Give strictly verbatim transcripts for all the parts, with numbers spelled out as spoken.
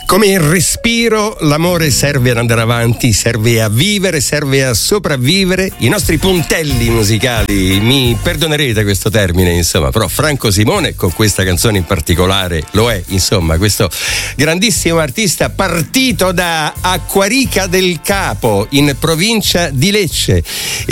Come il respiro, l'amore serve ad andare avanti, serve a vivere, serve a sopravvivere. I nostri puntelli musicali, mi perdonerete questo termine, insomma, però Franco Simone con questa canzone in particolare lo è, insomma, questo grandissimo artista partito da Acquarica del Capo in provincia di Lecce,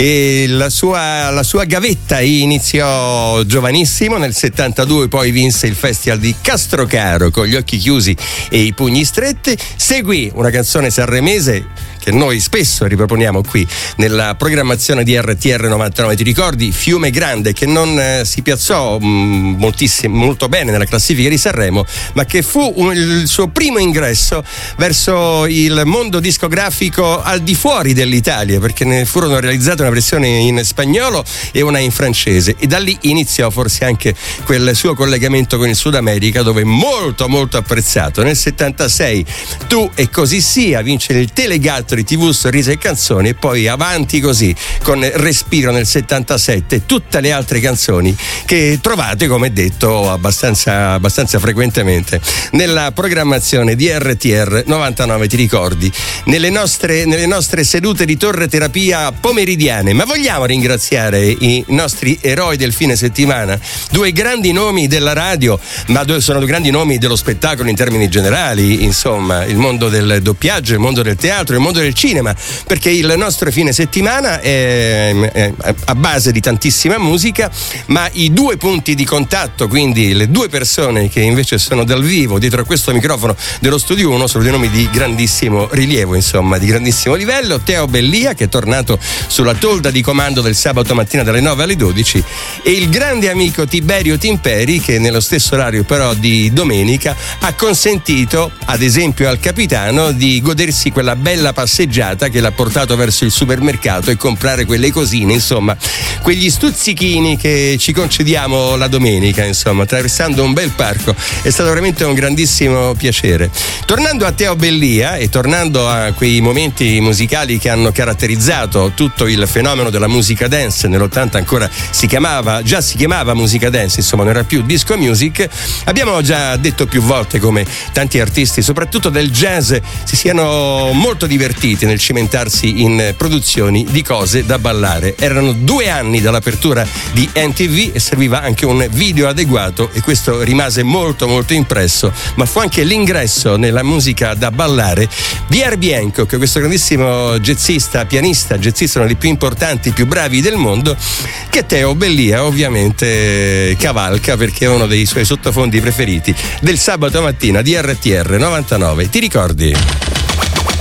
e la sua, la sua gavetta iniziò giovanissimo, nel settantadue poi vinse il festival di Castrocaro con Gli occhi chiusi e i pugni stretti, seguì una canzone sanremese che noi spesso riproponiamo qui nella programmazione di R T R novantanove, ti ricordi? Fiume Grande, che non eh, si piazzò mh, moltissimo, molto bene nella classifica di Sanremo, ma che fu un, il suo primo ingresso verso il mondo discografico al di fuori dell'Italia, perché ne furono realizzate una versione in spagnolo e una in francese, e da lì iniziò forse anche quel suo collegamento con il Sud America, dove molto molto apprezzato. Nel settantasei Tu e così sia vince il Telegatto di tivù Sorrisi e Canzoni, e poi avanti così con Respiro nel settantasette, tutte le altre canzoni che trovate, come detto, abbastanza, abbastanza frequentemente nella programmazione di R T R novantanove, ti ricordi, nelle nostre, nelle nostre sedute di torre terapia pomeridiane. Ma vogliamo ringraziare i nostri eroi del fine settimana, due grandi nomi della radio, ma due, sono due grandi nomi dello spettacolo in termini generali, insomma, il mondo del doppiaggio, il mondo del teatro, il mondo del cinema, perché il nostro fine settimana è, è a base di tantissima musica, ma i due punti di contatto, quindi le due persone che invece sono dal vivo dietro a questo microfono dello Studio uno, sono dei nomi di grandissimo rilievo, insomma, di grandissimo livello. Teo Bellia, che è tornato sulla tolda di comando del sabato mattina dalle nove alle dodici, e il grande amico Tiberio Timperi, che nello stesso orario però di domenica ha consentito ad esempio al capitano di godersi quella bella passeggiata che l'ha portato verso il supermercato e comprare quelle cosine, insomma, quegli stuzzichini che ci concediamo la domenica, insomma, attraversando un bel parco. È stato veramente un grandissimo piacere. Tornando a Teo Bellia e tornando a quei momenti musicali che hanno caratterizzato tutto il fenomeno della musica dance, nell'ottanta ancora si chiamava, già si chiamava musica dance, insomma non era più disco music, abbiamo già detto più volte come tanti artisti, soprattutto del jazz, si siano molto divertiti nel cimentarsi in produzioni di cose da ballare. Erano due anni dall'apertura di M T V e serviva anche un video adeguato, e questo rimase molto molto impresso, ma fu anche l'ingresso nella musica da ballare di Herbie Hancock, questo grandissimo jazzista, pianista, jazzista, uno dei più importanti, più bravi del mondo, che Teo Bellia ovviamente cavalca perché è uno dei suoi sottofondi preferiti del sabato mattina di R T R novantanove, ti ricordi?